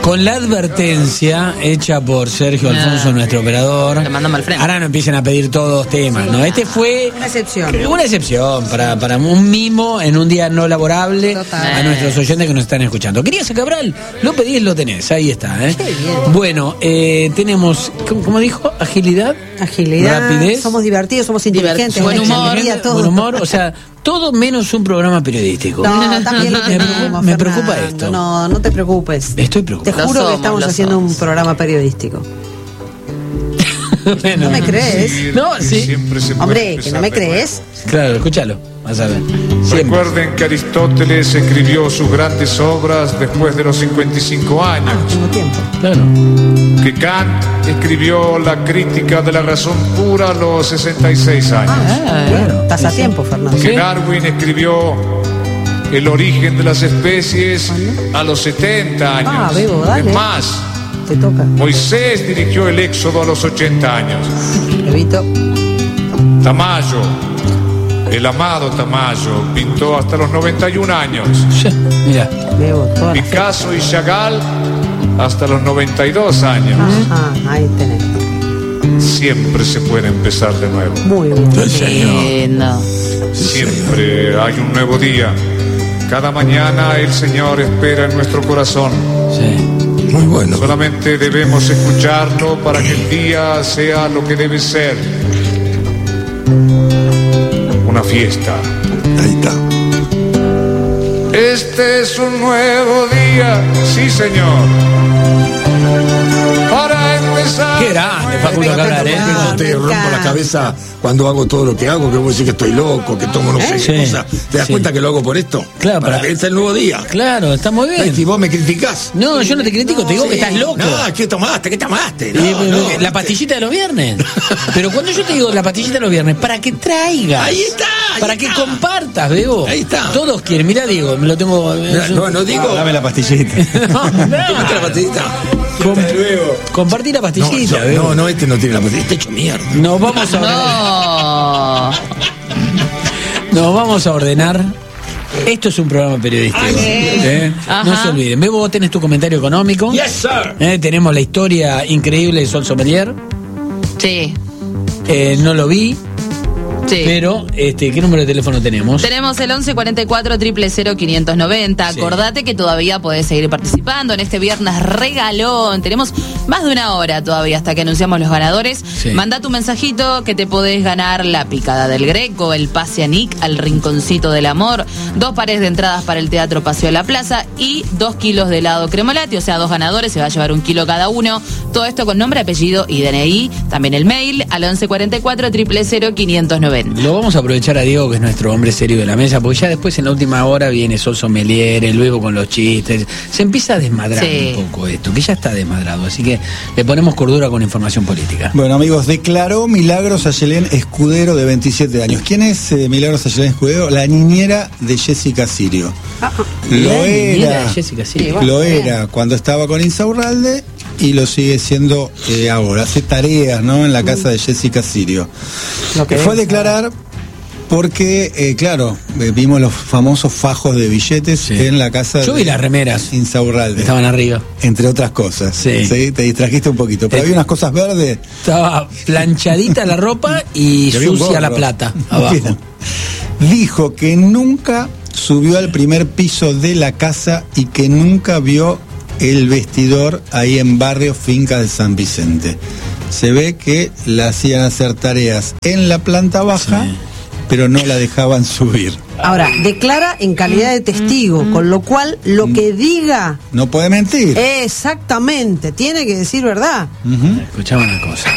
Con la advertencia hecha por Sergio Alfonso, nuestro operador. Te mandamos al frente. Ahora no empiecen a pedir todos temas, ¿no? Este fue Una excepción. una excepción para un mimo en un día no laborable. Total. A nuestros oyentes que nos están escuchando. ¿Querías a Cabral? Lo pedís, lo tenés. Ahí está, ¿eh? Qué bien. Bueno, tenemos, ¿cómo dijo? Agilidad. Agilidad. Rapidez. Somos divertidos, somos inteligentes. Buen buena humor. alegría, todo. Buen humor, o sea, todo menos un programa periodístico. No, también lo tenemos, Me preocupa Fernando. esto. No te preocupes. Estoy Te preocupado. juro que somos, estamos lo haciendo somos. un programa periodístico. Bueno. ¿No me crees? No, sí. Siempre se puede Hombre, que empezar no me de nuevo. crees. Claro, escúchalo. Vas a ver. Siempre. Recuerden que Aristóteles escribió sus grandes obras después de los 55 años. Tengo tiempo. Claro. Que Kant escribió la crítica de la razón pura a los 66 años. Claro. Estás a tiempo, Fernando. Que Darwin escribió el origen de las especies a los 70 años. Ah, Bebo, dale. Es más, Te toca. Moisés dirigió el Éxodo a los 80 años. Evito. Tamayo, el amado Tamayo, pintó hasta los 91 años. Mira. Bebo, todas las Picasso y Chagall hasta los 92 años. Ah, ahí tenés. Siempre se puede empezar de nuevo. Muy bien. Lindo. Siempre hay un nuevo día. Cada mañana el Señor espera en nuestro corazón. Sí. Muy bueno. Solamente debemos escucharlo para que el día sea lo que debe ser. Una fiesta. Ahí está. Este es un nuevo día, sí señor. Para empezar. Qué grande, Facundo Cabral, ¿eh? No te me rompo la encanta. cabeza cuando hago todo lo que hago, que vos decís que estoy loco, que tomo no sé qué Sí, cosa. ¿Te das sí. cuenta que lo hago por esto? Claro, para que este es el nuevo día. Claro, está muy Ay, si bien. vos me criticás. No, yo no te critico, te digo que estás loco. No, ¿qué tomaste? ¿Qué tomaste? No, no, La pastillita de los viernes. Pero cuando yo te digo la pastillita de los viernes, para que traigas. Ahí está, ahí Para que está. compartas, Bebo. Ahí está. Todos quieren. Mirá, Diego, me lo tengo. No digo. Dame la pastillita. No, Tomate la pastillita. Compartí la pastillita, Bebo. No, este no tiene la pastillita. Está hecho mierda. Nos vamos a ordenar. No. Nos vamos a ordenar. Esto es un programa periodístico. Ajá. No se olviden. Bebo, vos tenés tu comentario económico. Yes, sir. Tenemos la historia increíble de Sol Sommelier. Sí. No lo vi, Sí. pero ¿qué número de teléfono tenemos? Tenemos el 11 44 000 590. Sí. Acordate que todavía podés seguir participando en este viernes regalón. Tenemos más de una hora todavía hasta que anunciamos los ganadores. Sí. Manda tu mensajito que te podés ganar la picada del Greco, el pase a Nick al Rinconcito del Amor, 2 pares de entradas para el Teatro Paseo de la Plaza y 2 kilos de helado Cremolati. O sea, 2 ganadores, se va a llevar 1 kilo cada uno. Todo esto con nombre, apellido y DNI. También el mail al 11 44 000 590. Lo vamos a aprovechar a Diego, que es nuestro hombre serio de la mesa, porque ya después en la última hora viene Sol Sommelier, el Bebo con los chistes. Se empieza a desmadrar Sí. un poco esto, que ya está desmadrado. Así que le ponemos cordura con información política. Bueno, amigos, declaró Milagros Ayelén Escudero, de 27 años. ¿Quién es Milagros Ayelén Escudero? La niñera de Jessica Sirio. Lo La niñera era. de Jessica, sí. Sí, bueno. Lo era cuando estaba con Insaurralde y lo sigue siendo ahora. Hace tareas, ¿no? En la casa de Jessica Sirio. Lo que Fue a es, declarar porque, claro, vimos los famosos fajos de billetes Sí. en la casa Yo vi las remeras. Insaurralde. Estaban arriba. Entre otras cosas. Sí. Te distrajiste un poquito. Pero había unas cosas verdes. Estaba planchadita la ropa y había un sucia la gorro. plata abajo. Bien. Dijo que nunca subió al primer piso de la casa y que nunca vio el vestidor ahí en barrio Finca de San Vicente. Se ve que la hacían hacer tareas en la planta baja, Sí. pero no la dejaban subir. Ahora, declara en calidad de testigo, con lo cual lo que diga No puede mentir. exactamente, tiene que decir verdad. Ujú. Escuchame una cosa.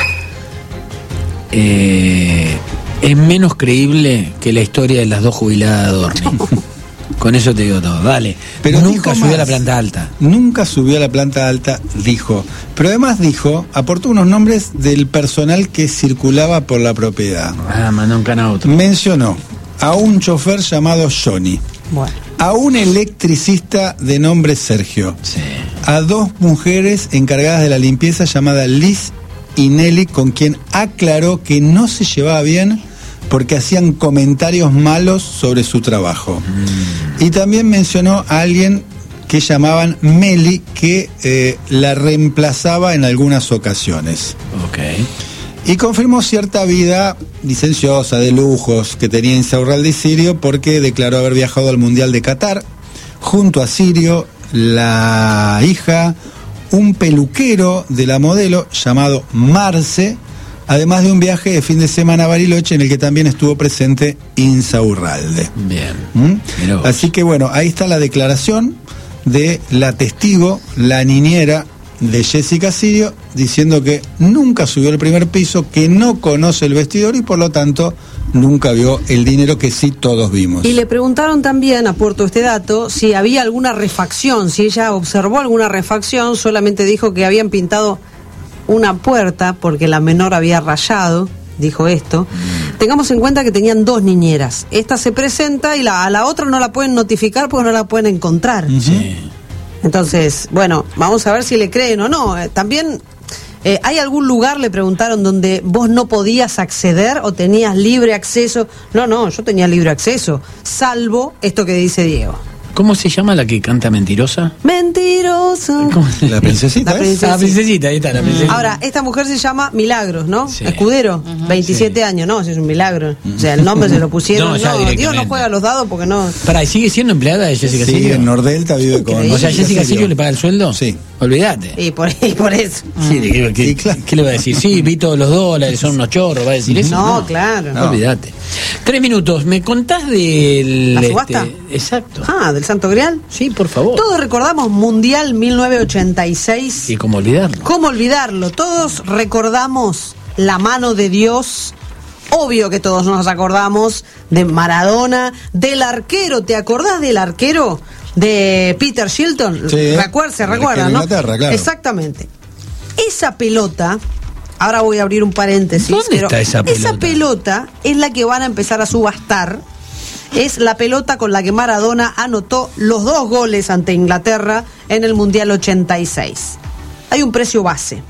Es menos creíble que la historia de las 2 jubiladas de Dorni. Con eso te digo todo, dale. Pero nunca dijo subió más. a la planta alta. Nunca subió a la planta alta, dijo. Pero además dijo, aportó unos nombres del personal que circulaba por la propiedad. Mandó un canauto. Mencionó a un chofer llamado Johnny, Bueno, a un electricista de nombre Sergio, Sí. a 2 mujeres encargadas de la limpieza llamada Liz y Nelly, con quien aclaró que no se llevaba bien porque hacían comentarios malos sobre su trabajo. Y también mencionó a alguien que llamaban Meli, que la reemplazaba en algunas ocasiones. Ok. Y confirmó cierta vida licenciosa, de lujos, que tenía Insaurralde Sirio, porque declaró haber viajado al Mundial de Qatar, junto a Sirio, la hija, un peluquero de la modelo llamado Marce, además de un viaje de fin de semana a Bariloche en el que también estuvo presente Insaurralde. Bien. Así que bueno, ahí está la declaración de la testigo, la niñera de Jessica Sirio, diciendo que nunca subió al primer piso, que no conoce el vestidor y por lo tanto nunca vio el dinero que sí todos vimos. Y le preguntaron también, aporto este dato, si había alguna refacción, si ella observó alguna refacción. Solamente dijo que habían pintado una puerta porque la menor había rayado, dijo esto. Tengamos en cuenta que tenían 2 niñeras. Esta se presenta y a la otra no la pueden notificar porque no la pueden encontrar. Sí. Entonces, bueno, vamos a ver si le creen o no. También, ¿hay algún lugar, le preguntaron, donde vos no podías acceder o tenías libre acceso? No, yo tenía libre acceso, salvo esto que dice Diego. ¿Cómo se llama la que canta Mentirosa? Mentiroso. La princesita, La ¿eh? princesita. La princesita, ahí está, la princesita. Ahora, esta mujer se llama Milagros, ¿no? Sí. Escudero, 27 años, no, ese es un milagro. O sea, el nombre se lo pusieron. No, ya Dios directamente. no juega a los dados porque no. Pará, ¿y sigue siendo empleada de Jessica Sí, Sirio? en Nordelta vive con... Increíble. O sea, ¿Jessica Sirio le paga el sueldo? Sí. Olvídate. Y por eso. Sí, ¿qué, Sí, claro. qué le va a decir? Sí, vi todos los dólares, son unos chorros, ¿va a decir eso? No, claro. No. Olvídate. 3 minutos, ¿me contás del... ¿La subasta? Exacto. Ah, del Santo Grial. Sí, por favor. Todos recordamos Mundial 1986. Y cómo olvidarlo. ¿Cómo olvidarlo? Todos recordamos la mano de Dios. Obvio que todos nos acordamos de Maradona, del arquero. ¿Te acordás del arquero de Peter Shilton? Sí, Se el recuerda, arquero de ¿no? Inglaterra, claro. Exactamente. Esa pelota, ahora voy a abrir un paréntesis. ¿Dónde pero está esa pelota? Esa pelota es la que van a empezar a subastar. Es la pelota con la que Maradona anotó los 2 goles ante Inglaterra en el Mundial 86. Hay un precio base.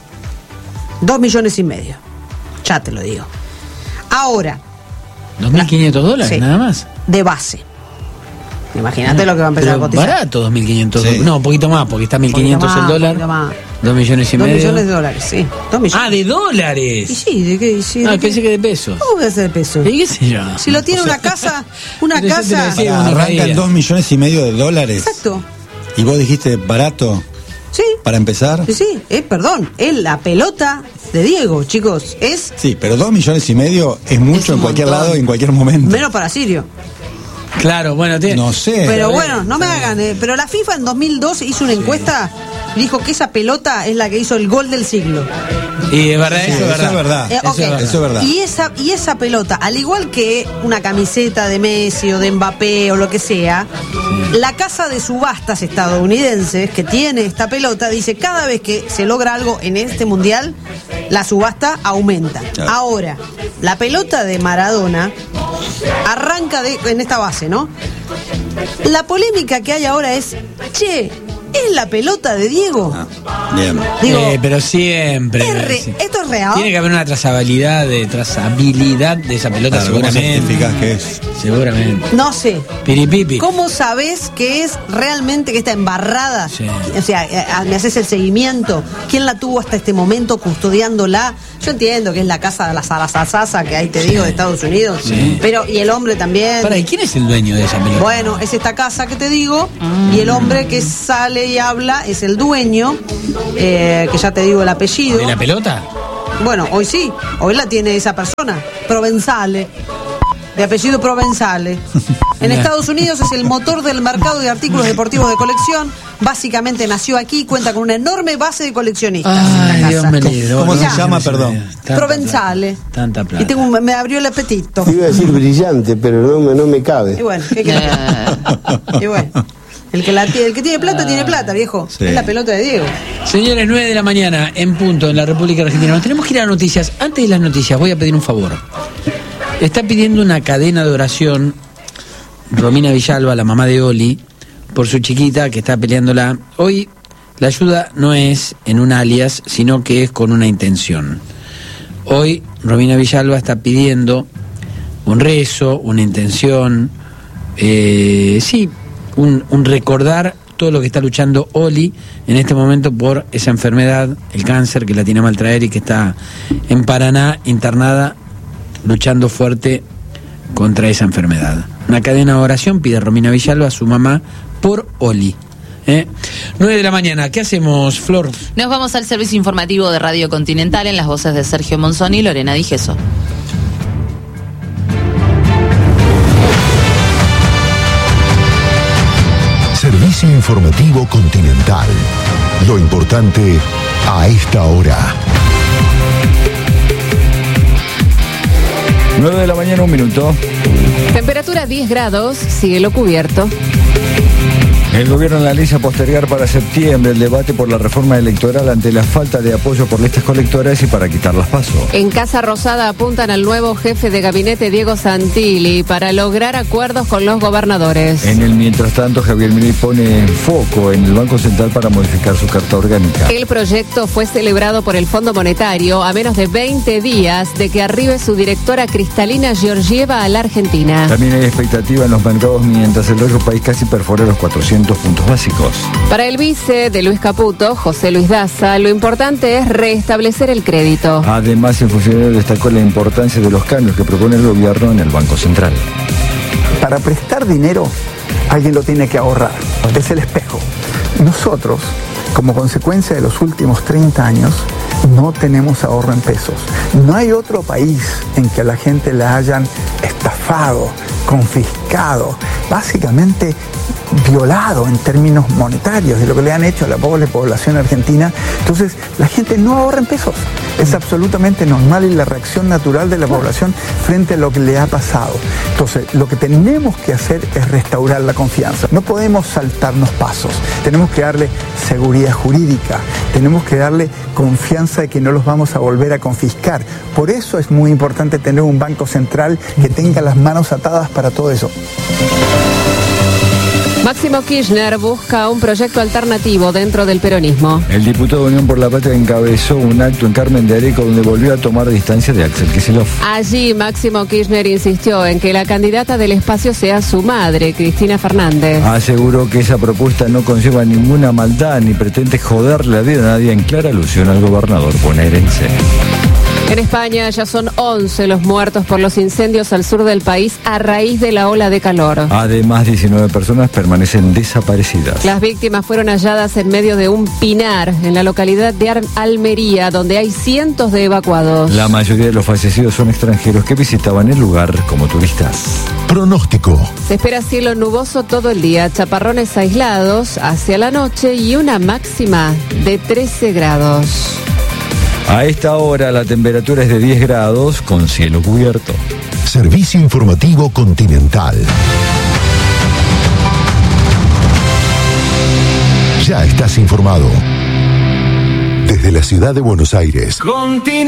2,5 millones. Ya te lo digo. Ahora, $2.500 sí, nada más. de base. Imagínate lo que va a empezar Pero a cotizar. barato, $2.500. Sí. No, un poquito más, porque está Un poquito 1.500 más, el dólar. un poquito más. 2,5 millones. 2 millones de dólares, sí. 2 millones. Ah, de dólares. Y sí, ¿de qué? Sí, Ah, ¿de qué? pensé que de pesos. ¿Cómo voy a hacer peso? ¿Y qué sé yo? Si lo tiene una casa, una Pero yo te lo casa. decía. uno Arrancan reía. $2,5 millones. Exacto. Y vos dijiste barato Sí. para empezar. Sí, perdón, es la pelota de Diego, chicos. Es Sí, pero $2,5 millones es mucho Es un en cualquier montón. lado y en cualquier momento. menos para Sirio. Claro, bueno, tiene. No sé. Pero bueno, no me hagan. Pero la FIFA en 2002 hizo una encuesta y dijo que esa pelota es la que hizo el gol del siglo. Y es verdad, Sí, eso es verdad. Ok. Eso es verdad. Y esa pelota, al igual que una camiseta de Messi o de Mbappé o lo que sea, la casa de subastas estadounidenses que tiene esta pelota dice cada vez que se logra algo en este mundial, la subasta aumenta. Claro. Ahora, la pelota de Maradona arranca en esta base, ¿no? La polémica que hay ahora es, che, ¿es la pelota de Diego? Bien. Digo, Pero siempre. ¿esto es real? Tiene que haber una trazabilidad de esa pelota, Claro, ¿cómo seguramente. certificás que es? Seguramente. No sé. Piripipi. ¿Cómo sabés que es realmente que está embarrada? Sí. O sea, me haces el seguimiento. ¿Quién la tuvo hasta este momento custodiándola? Yo entiendo que es la casa de la Salasasa, que ahí te digo, de Estados Unidos. Sí. Pero, y el hombre también. Pará, ¿y quién es el dueño de esa pelota? Bueno, es esta casa que te digo, y el hombre que sale y habla es el dueño, que ya te digo el apellido. ¿De la pelota? Bueno, hoy sí, hoy la tiene esa persona, Provenzale, de apellido Provenzale. En Mirá. Estados Unidos es el motor del mercado de artículos deportivos de colección. Básicamente nació aquí y cuenta con una enorme base de coleccionistas. Ay, esta Dios casa. me libre. ¿Cómo se llama, perdón? Tanta Provenzale. plata. Tanta plata. Y me abrió el apetito. Iba a decir brillante, pero no me cabe. Y bueno, ¿qué querés? Y bueno, el que tiene plata, tiene plata, viejo. Sí. Es la pelota de Diego. Señores, 9 de la mañana, en punto, en la República Argentina. Nos tenemos que ir a noticias. Antes de las noticias, voy a pedir un favor. Está pidiendo una cadena de oración Romina Villalba, la mamá de Oli, por su chiquita que está peleándola. Hoy la ayuda no es en un alias, sino que es con una intención. Hoy Romina Villalba está pidiendo un rezo, una intención, un recordar todo lo que está luchando Oli en este momento por esa enfermedad, el cáncer que la tiene a mal traer y que está en Paraná internada luchando fuerte contra esa enfermedad. Una cadena de oración pide Romina Villalba a su mamá por Oli. 9 de la mañana, ¿qué hacemos, Flor? Nos vamos al servicio informativo de Radio Continental en las voces de Sergio Monzón y Lorena Digeso. Servicio informativo Continental. Lo importante a esta hora. 9 de la mañana, 1 minuto. Temperatura 10 grados, cielo cubierto. El gobierno analiza postergar para septiembre el debate por la reforma electoral ante la falta de apoyo por listas colectoras y para quitar las PASO. En Casa Rosada apuntan al nuevo jefe de gabinete Diego Santilli para lograr acuerdos con los gobernadores. En el mientras tanto, Javier Milei pone foco en el Banco Central para modificar su carta orgánica. El proyecto fue celebrado por el Fondo Monetario a menos de 20 días de que arribe su directora Cristalina Georgieva a la Argentina. También hay expectativa en los mercados mientras el otro país casi perfora los 400 puntos básicos. Para el vice de Luis Caputo, José Luis Daza, lo importante es restablecer el crédito. Además, el funcionario destacó la importancia de los cambios que propone el gobierno en el Banco Central. Para prestar dinero, alguien lo tiene que ahorrar. Es el espejo. Nosotros, como consecuencia de los últimos 30 años, no tenemos ahorro en pesos. No hay otro país en que a la gente la hayan estafado, confiscado, básicamente violado en términos monetarios de lo que le han hecho a la pobre población argentina. Entonces, la gente no ahorra en pesos. Es absolutamente normal y la reacción natural de la población frente a lo que le ha pasado. Entonces, lo que tenemos que hacer es restaurar la confianza. No podemos saltarnos pasos. Tenemos que darle seguridad jurídica. Tenemos que darle confianza de que no los vamos a volver a confiscar. Por eso es muy importante tener un banco central que tenga las manos atadas para todo eso. Máximo Kirchner busca un proyecto alternativo dentro del peronismo. El diputado de Unión por la Patria encabezó un acto en Carmen de Areco donde volvió a tomar distancia de Axel Kicillof. Allí Máximo Kirchner insistió en que la candidata del espacio sea su madre, Cristina Fernández. Aseguró que esa propuesta no conlleva ninguna maldad ni pretende joderle la vida a nadie, en clara alusión al gobernador bonaerense. En España ya son 11 los muertos por los incendios al sur del país a raíz de la ola de calor. Además, 19 personas permanecen desaparecidas. Las víctimas fueron halladas en medio de un pinar en la localidad de Almería, donde hay cientos de evacuados. La mayoría de los fallecidos son extranjeros que visitaban el lugar como turistas. Pronóstico. Se espera cielo nuboso todo el día, chaparrones aislados hacia la noche y una máxima de 13 grados. A esta hora la temperatura es de 10 grados con cielo cubierto. Servicio informativo Continental. Ya estás informado. Desde la ciudad de Buenos Aires.